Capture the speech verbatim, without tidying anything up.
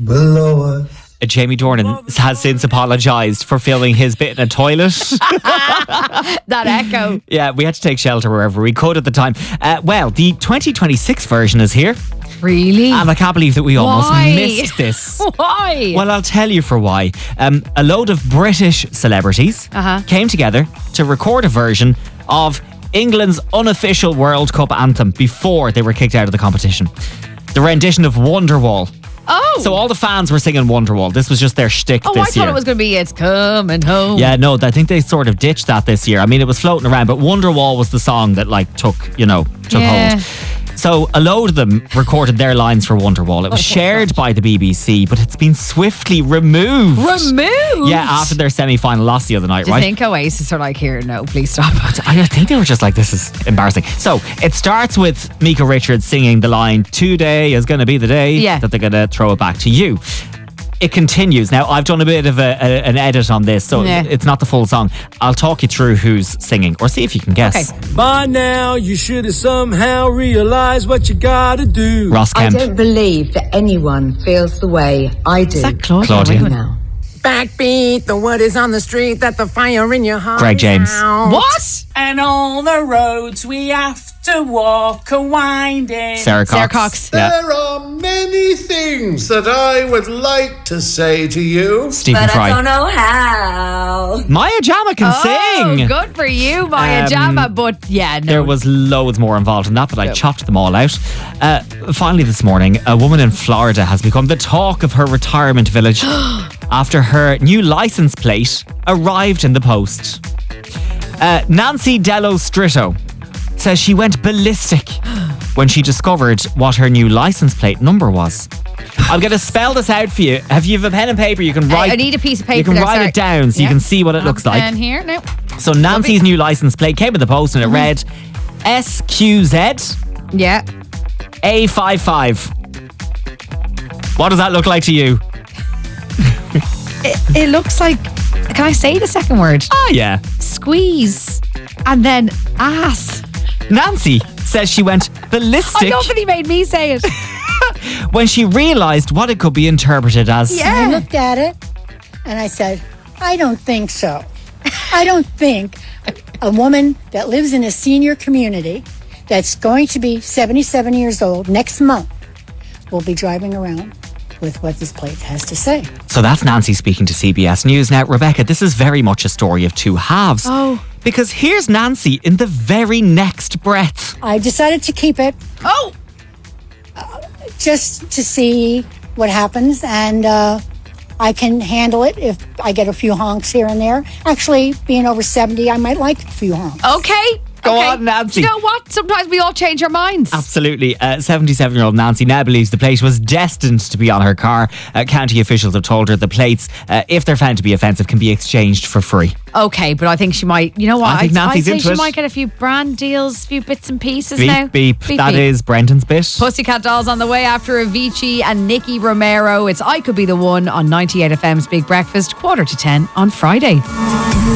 below us. Uh, Jamie Dornan has since apologised for filming his bit in a toilet. That echo. Yeah, we had to take shelter wherever we could at the time. Uh, well, the twenty twenty-six version is here. Really? And I can't believe that we almost Why? missed this. Why? Well, I'll tell you for why. Um, a load of British celebrities Uh-huh. came together to record a version of England's unofficial World Cup anthem before they were kicked out of the competition. The rendition of Wonderwall. Oh. So all the fans were singing Wonderwall. This was just their shtick Oh, this I thought year. it was going to be It's Coming Home. Yeah, no, I think they sort of ditched that this year. I mean, it was floating around, but Wonderwall was the song that like took, you know, took Yeah. hold. So a load of them recorded their lines for Wonderwall. It was shared by the B B C, but it's been swiftly removed. Removed? Yeah, after their semi-final loss the other night, Do you right? think Oasis are like, here, no, please stop. I think they were just like, this is embarrassing. So it starts with Mika Richards singing the line, "Today is going to be the day Yeah. that they're going to throw it back to you." It continues. Now, I've done a bit of a, a, an edit on this, so Yeah. it's not the full song. I'll talk you through who's singing, or see if you can guess. Okay. By now, you should have somehow realized what you gotta do. Ross I Kemp. don't believe that anyone feels the way I do. Is that Claudia? Claudia. right now. Backbeat, the word is on the street that the fire in your heart. Greg James. What? And all the roads we have to walk are winding. Sarah Cox. Sarah Cox. Yeah. There are many things that I would like to say to you. Stephen Fry. know how. Maya Jama can Oh, sing. good for you, Maya Um, Jama. But yeah, no. There was loads more involved in that, but I chopped them all out. Uh, finally this morning, a woman in Florida has become the talk of her retirement village after her new license plate arrived in the post. Uh, Nancy Dello Stritto says she went ballistic when she discovered what her new license plate number was. I'm going to spell this out for you. Have you have a pen and paper? You can I- write. I need a piece of paper You can there, write sorry. it down so Yeah. you can see what it looks like. And here, no. So Nancy's new license plate came in the post and it read S Q Z Yeah. A fifty-five. What does that look like to you? It, it looks like, can I say the second word? Ah, yeah. Squeeze. And then ass. Nancy says she went I ballistic love that he made me say it. when she realised what it could be interpreted as. I looked at it and I said, I don't think so. I don't think a woman that lives in a senior community that's going to be seventy-seven years old next month will be driving around with what this plate has to say. So that's Nancy speaking to C B S News. Now, Rebecca, this is very much a story of two halves. Oh. Because here's Nancy in the very next breath. I decided to keep it Oh. just to see what happens, and uh, I can handle it if I get a few honks here and there. Actually, being over seventy, I might like a few honks. Okay. Go okay. on, Nancy. Do you know what? Sometimes we all change our minds. Absolutely. Uh, seventy-seven-year-old Nancy now believes the plate was destined to be on her car. Uh, county officials have told her the plates, uh, if they're found to be offensive, can be exchanged for free. Okay, but I think she might, you know what? I think Nancy's I'd say into she it. might get a few brand deals, a few bits and pieces Beep, now. beep. That is Brendan's bit. Pussycat Dolls on the way after Avicii and Nicky Romero. It's I Could Be the One on ninety-eight F M's Big Breakfast, quarter to ten on Friday.